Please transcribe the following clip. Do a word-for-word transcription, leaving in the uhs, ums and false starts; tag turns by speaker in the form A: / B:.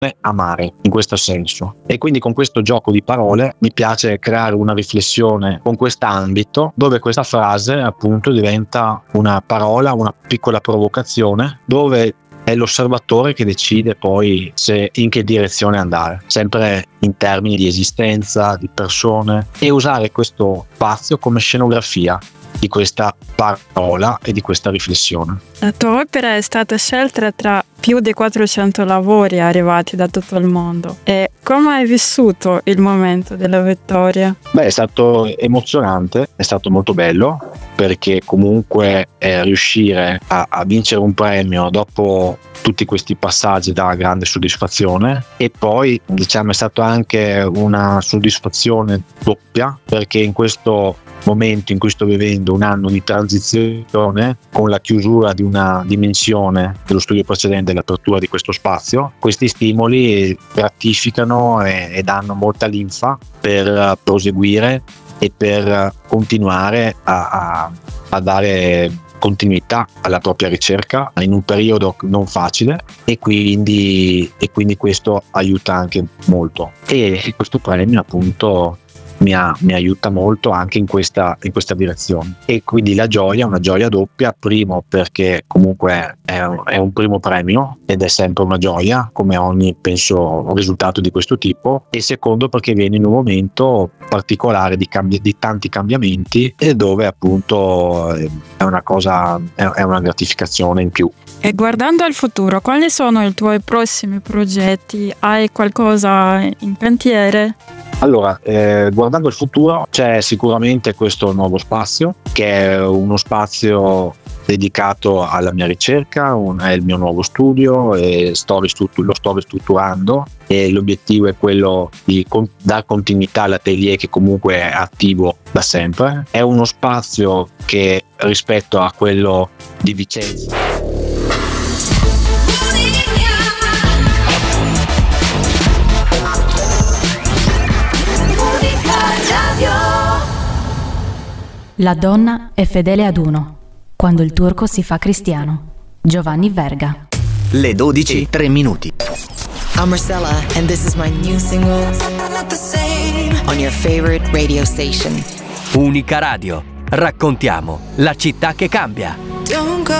A: amare, in questo senso. E quindi con questo gioco di parole mi piace creare una riflessione con quest'ambito, dove questa frase appunto diventa una parola, una piccola provocazione, dove è l'osservatore che decide poi se in che direzione andare, sempre in termini di esistenza, di persone, e usare questo spazio come scenografia di questa parola e di questa riflessione.
B: La tua opera è stata scelta tra più di quattrocento lavori arrivati da tutto il mondo. E come hai vissuto il momento della vittoria?
A: Beh, è stato emozionante, è stato molto bello, perché comunque eh, riuscire a, a vincere un premio dopo tutti questi passaggi dà grande soddisfazione, e poi diciamo è stato anche una soddisfazione doppia, perché in questo momento in cui sto vivendo un anno di transizione, con la chiusura di una dimensione dello studio precedente e l'apertura di questo spazio, questi stimoli gratificano e, e danno molta linfa per proseguire e per continuare a, a, a dare continuità alla propria ricerca in un periodo non facile, e quindi, e quindi questo aiuta anche molto, e questo premio appunto Mi, ha, mi aiuta molto anche in questa, in questa direzione. E quindi la gioia, una gioia doppia: primo perché comunque è, è un primo premio ed è sempre una gioia, come ogni penso risultato di questo tipo, e secondo perché viene in un momento particolare di, cambi, di tanti cambiamenti, e dove appunto è una cosa, è una gratificazione in più.
B: E guardando al futuro, quali sono i tuoi prossimi progetti? Hai qualcosa in cantiere?
A: Allora, eh, guardando il futuro, c'è sicuramente questo nuovo spazio, che è uno spazio dedicato alla mia ricerca, un, è il mio nuovo studio, e sto ristruttur- lo sto ristrutturando, e l'obiettivo è quello di con- dar continuità all'atelier, che comunque è attivo da sempre. È uno spazio che, rispetto a quello di Vicenza,
C: La donna è fedele ad uno, quando il turco si fa cristiano. Giovanni Verga.
D: Le dodici, tre minuti.
E: I'm Marcella, and this is my new single Not the Same on your favorite radio station.
D: Unica Radio. Raccontiamo la città che cambia.
E: Don't go